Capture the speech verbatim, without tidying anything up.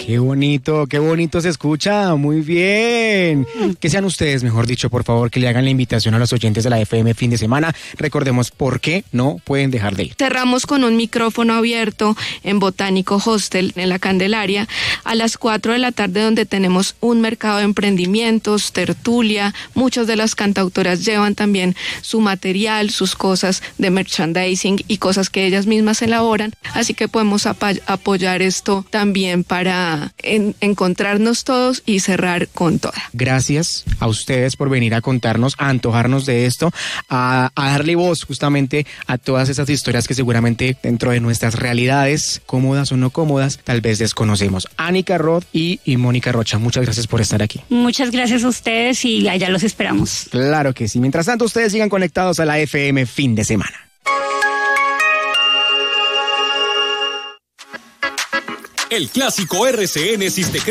Qué bonito, qué bonito se escucha, muy bien. Que sean ustedes, mejor dicho, por favor, que le hagan la invitación a los oyentes de la F M fin de semana. Recordemos por qué no pueden dejar de ir. Cerramos con un micrófono abierto en Botánico Hostel, en la Candelaria, a las cuatro de la tarde, donde tenemos un mercado de emprendimientos, tertulia. Muchas de las cantautoras llevan también su material, sus cosas de merchandising y cosas que ellas mismas elaboran, así que podemos ap- apoyar esto también para en- encontrarnos todos y cerrar con toda. Gracias a ustedes por venir a contarnos, a antojarnos de esto, a, a darle voz justamente a todas esas historias que seguramente dentro de nuestras realidades, cómodas o no cómodas, tal vez desconocemos. Anica Roth y, y Mónica Rocha, muchas gracias por estar aquí. Muchas gracias a ustedes y allá los esperamos. Claro que sí. Mientras tanto, ustedes sigan conectados a la F M fin de semana. El clásico R C N Sistema